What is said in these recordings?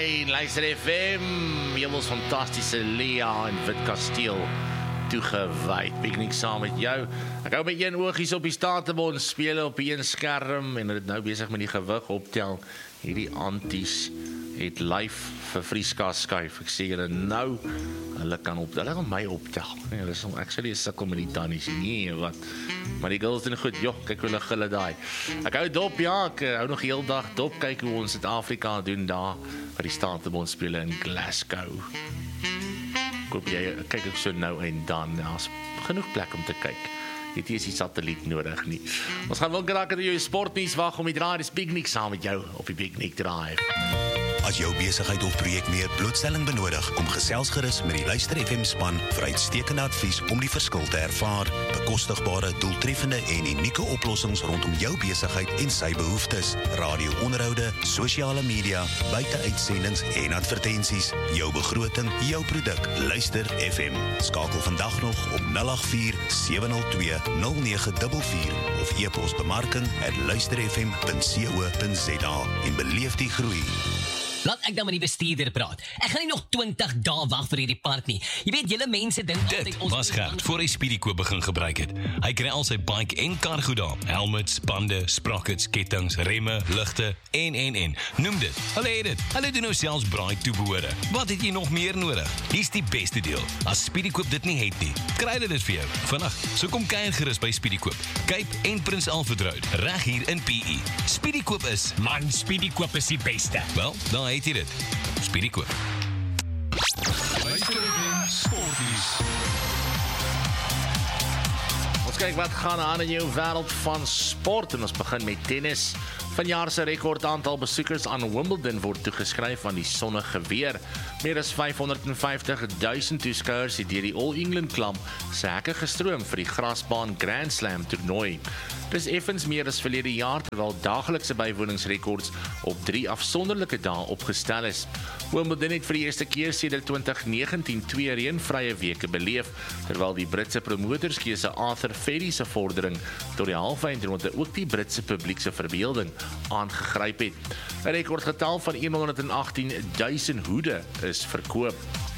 Hey, luister FM, julle fantastiese Lea en Wit Kasteel toegewyd. Piknik saam met jou. Ek hou met een oogies op die Statebond, speel op die een skerm en het nou besig met die gewig optel. Hierdie anties het live vir Frieska skuif. Ek sê julle nou, hulle kan my optel. Nee, ek sê die sukkel met die tannies. Nee, wat? Maar die girls doen goed. Joh, kyk hoe hulle daai. Ek hou dop, ja, ek hou nog heel dag dop. Kyk hoe ons Suid-Afrika doen daar by die Statebond spele in Glasgow. Koop jy, kyk ek so nou en dan. Daar's genoeg plek om te kyk. Dit is die satelliet nodig nie. Ons gaan wel geraak dat jy sportnuus wag om die draai. Dis Piknik saam met jou op die Piknik Drive. As jou besigheid of projek meer blootstelling benodig, kom gesels gerus met die Luister FM span vir uitstekende advies om die verskil te ervaar, bekostigbare, doeltreffende en unieke oplossings rondom jou besigheid en sy behoeftes, radio-onderhoude, sosiale media, buiteuitsendings en advertensies, jou begroting, jou produk, Luister FM. Skakel vandag nog op 084-702-0944 of e-pos bemarking@luisterfm.co.za en beleef die groei. Laat ek dan met die bestuurder praat. Ek gaan nie nog 20 dae wag vir hierdie park nie. Jy weet, julle mense dink dit was Gert voor hy Speedykoop begin gebruik het. Hy kry al sy bike en kar goed daar. Helmets, bande, sprockets, kettings, remme, ligte en. Noem dit. Hulle het dit. Hulle doen nou selfs braai toebehore. Wat het jy nog meer nodig? Hier's die beste deel. As Speedykoop dit nie het nie, kry hulle dit vir jou vandag. So kom kuier gerus by Speedykoop. Cape en Prins Alfred Road, reg hier in PE. Speedykoop is, man, Speedykoop is die beste. Wel, dan het jy dit. Speedykoop. Ons kyk wat gaan aan in jou wêreld van sport en ons begin met tennis. Vanjaar se rekord aantal besoekers aan Wimbledon word toegeskryf aan die sonnige weer. Meer as 550,000 toeskouers het deur die All England Club se hekke gestroom vir die grasbaan Grand Slam toernooi. Dis effens meer as verlede jaar, terwyl daaglikse bywoningsrekords op 3 afsonderlike dae opgestel is. Wimbledon het vir die eerste keer sedert 2019 2 reënvrye weke beleef, terwyl die Britse promotorskeuse Arthur Ferry se vordering tot die halfeindronde ook die Britse publiek se verbeelding aangegryp het. 'n Rekordgetal van 118,000 hoede is verkoop.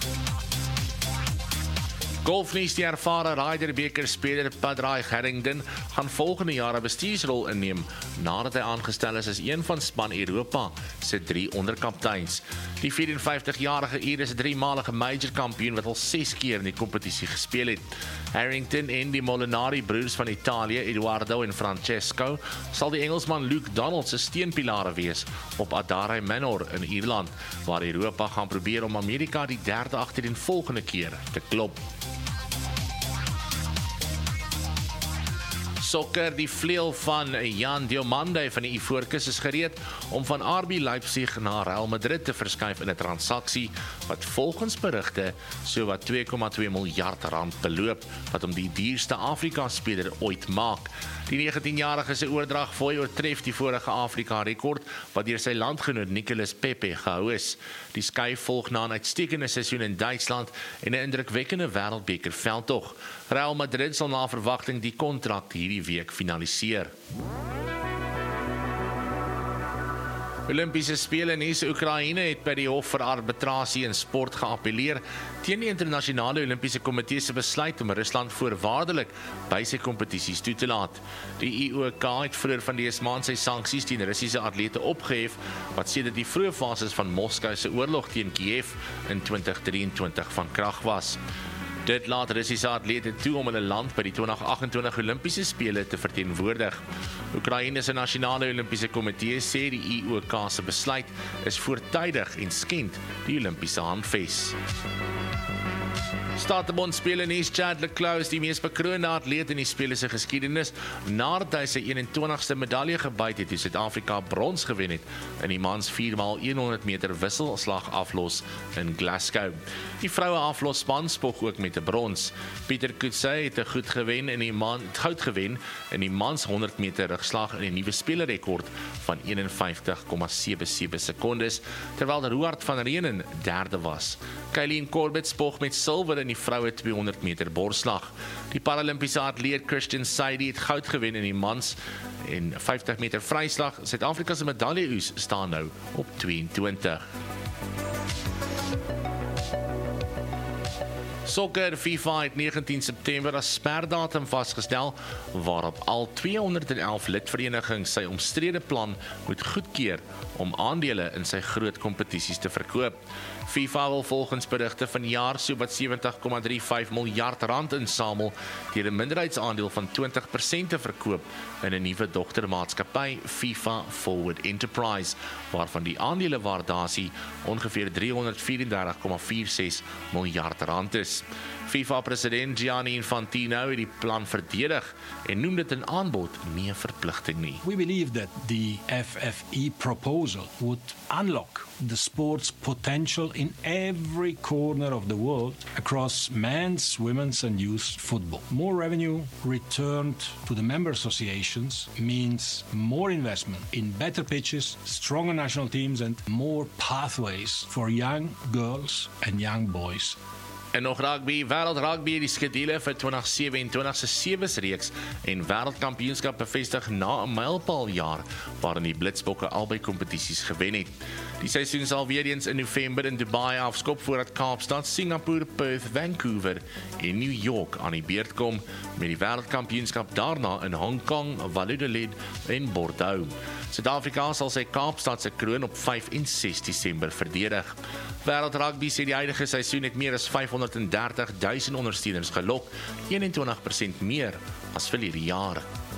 Golfnuus, die ervare Ryder-beker-speler Padraig Harrington gaan volgende jaar 'n bestuursrol inneem nadat hy aangestel is as een van span Europa se 3 onderkapteins. Die 54-jarige Ier is 'n 3-malige major kampioen wat al 6 keer in die kompetisie gespeel het. Harrington en die Molinari broers van Italië, Eduardo en Francesco, sal die Engelsman Luke Donald se steunpilare wees op Adare Manor in Ierland, waar Europa gaan probeer om Amerika die 3de agtereenvolgende keer te klop. Sokker, die vleuel van Jan Diomande van die Ivoorkus is gereed om van RB Leipzig na Real Madrid te verskuif in 'n transaksie wat volgens berigte sowat 2,2 miljard rand beloop, wat hom die duurste Afrika-speler ooit maak. Die 19-jarige se oordragfooi oortref die vorige Afrika-rekord wat deur sy landgenoot Nicolas Pepe gehou is. Die skuif volg na 'n uitstekende seisoen in Duitsland en 'n indrukwekkende wêreldbeker veldtog. Real Madrid sal na verwagting die kontrak hierdie week finaliseer. Olympiese spele in Oekraïne het by die Hof vir Arbitrasie in Sport geappeleer teen die internasionale Olympiese komitee se besluit om Rusland voorwaardelik by sy kompetisies toe te laat. Die IOK het vroeër van dese maand sy sanksies teen Russiese atlete opgehef wat sedert die vroeë fases van Moskou se oorlog teen Kiev in 2023 van krag was. Dit laat Russiese atlete toe om hulle land by die 2028 Olympiese spele te verteenwoordig. Oekraïne se nasionale Olympiese komitee sê die IOK se besluit is voortydig en skend die Olympiese handves. Statebond spele nuus, Chad le Clos is die mees bekroonde atleet in die spele se geskiedenis nadat hy sy 21ste medalje gebyt het toe Suid-Afrika brons gewen het in die mans 4x100 meter wisselslag aflos in Glasgow. Die vroue aflosspan spog ook met 'n brons. Pieter Kutse het 'n goud gewen in die mans 100 meter rugslag in 'n nuwe spelerekord van 51,77 sekondes, terwyl Roard van Reenen derde was. Kylene Corbett spog met silwer in die vroue 200 meter borsslag. Die Paralimpiese atleet Christian Saidi het goud gewen in die mans en 50 meter vryslag. Suid-Afrika se medaljeoes staan nou op 22. sokker, FIFA het 19 September as sperdatum vasgestel, waarop al 211 lidverenigings sy omstrede plan moet goedkeur om aandele in sy groot kompetisies te verkoop. FIFA wil volgens berigte vanjaar sowat 70,35 miljard rand insamel deur 'n minderheidsaandeel van 20% te verkoop in 'n nuwe dogtermaatskappy, FIFA Forward Enterprise, waarvan die aandelewaardasie ongeveer 334,46 miljard rand is. FIFA-president Gianni Infantino het die plan verdedig en noem dit 'n aanbod, nie 'n verpligting nie. We believe that the FFE proposal would unlock the sport's potential in every corner of the world across men's, women's and youth football. More revenue returned to the member associations means more investment in better pitches, stronger national teams and more pathways for young girls and young boys. En nog rugby, wêreld rugby die skedule vir 2027 se Sewes-reeks en wêreldkampioenskap bevestig na 'n mylpaaljaar waarin die Blitsbokke albei kompetisies gewen het. Die seisoen sal weer eens in November in Dubai afskop voordat Kaapstad, Singapore, Perth, Vancouver en New York aan die beurt kom met die wêreldkampioenskap daarna in Hong Kong, Valladolid en Bordeaux. Suid-Afrika sal sy Kaapstad se kroon op 5 en 6 Desember verdedig. Wêreld rugby sê die huidige seisoen het meer as 530,000 ondersteuners gelok, 21% meer as verlede jaar.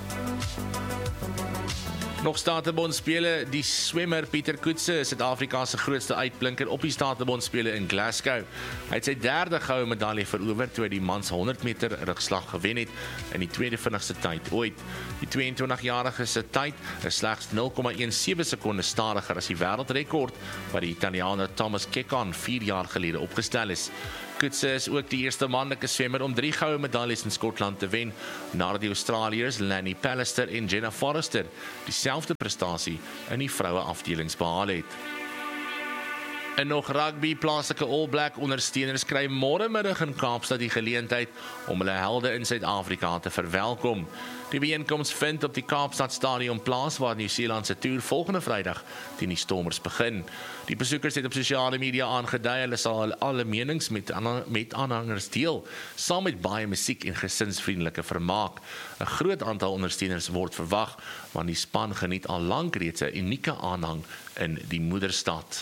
Nog Statebondspele, die swemmer Pieter Koetse is Suid-Afrika se grootste uitblinker op die Statebondspele in Glasgow. Hy het sy derde goue medalje verower toe hy die mans 100 meter rugslag gewen het in die tweede vinnigste tyd ooit. Die 22-jarige se tyd is slegs 0,17 sekondes stadiger as die wêreldrekord wat die Italiaaner Thomas Kekon 4 jaar gelede opgestel is. Koetse is ook die eerste manlike swemmer om 3 goue medaljes in Skotland te wen, nadat die Australiërs Lanny Pallister en Jenna Forrester dieselfde prestasie in die vroue afdelings behaal het. En nog rugby, plaaslike All Black ondersteuners kry môremiddag in Kaapstad die geleentheid om hulle helde in Suid-Afrika te verwelkom. Die bijeenkoms vind op die Kaapstad Stadion plaas waar Nieu-Seeland se toer volgende Vrydag teen die Stormers begin. Die besoekers het op sosiale media aangedui hulle sal alle menings met aanhangers deel, saam met baie musiek en gesinsvriendelike vermaak. 'n Groot aantal ondersteuners word verwag, want die span geniet al lank reeds 'n unieke aanhang in die moederstad.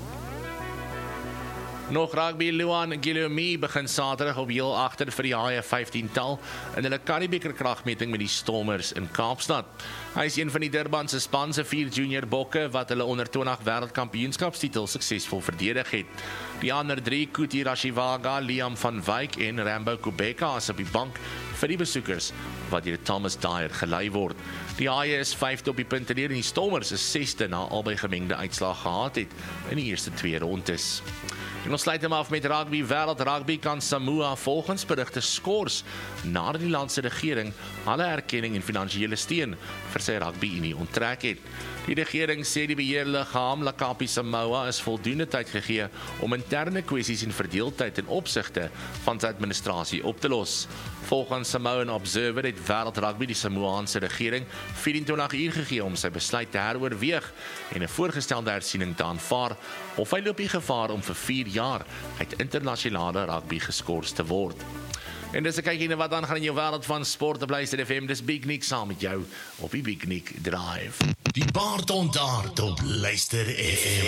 Nog rugby, Luan Guillaume begin Saterdag op heel agter vir die Haie 15-tal in hulle Karibeker kragmeting met die Stormers in Kaapstad. Hy is een van die Durban se span se 4 junior bokke wat hulle onder 20 wêreldkampioenskapstitel suksesvol verdedig het. Die ander 3, Kuti Rashivaga, Liam van Wyk en Rambo Kubeka is op die bank vir die besoekers wat deur Thomas Dyer gelei word. Die Haie is 5de op die punteleer en die Stormers is 6de na albei gemengde uitslae gehad het in die eerste 2 rondes. En ons sluit hem af met rugby. Wêreld rugby kan Samoa volgens berigte skors nadat die land se regering alle erkenning en finansiële steun vir sy rugby-unie onttrek het. Die regering sê die beheerliggaam Lakapi Samoa is voldoende tyd gegee om interne kwessies en verdeeldheid in opsigte van sy administrasie op te los. Volgens Samoan Observer het wêreld rugby die Samoaanse regering 24 uur gegee om sy besluit te heroorweeg en 'n voorgestelde hersiening te aanvaar of hy loop die gevaar om vir 4 jaar uit internasionale rugby geskort te word. En dis 'n kykie na wat aangaan in jou wêreld van sport op Luister FM. Dis Big Nick saam met jou op die Big Nick Drive. Die baard ontaard op Luister FM.